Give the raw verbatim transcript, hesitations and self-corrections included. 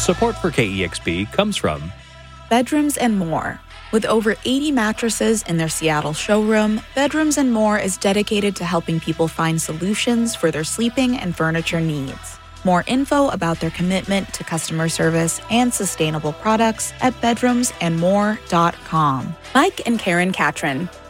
Support for K E X P comes from Bedrooms and More. With over eighty mattresses in their Seattle showroom, Bedrooms and More is dedicated to helping people find solutions for their sleeping and furniture needs. More info about their commitment to customer service and sustainable products at bedrooms and more dot com. Mike and Karen Catron.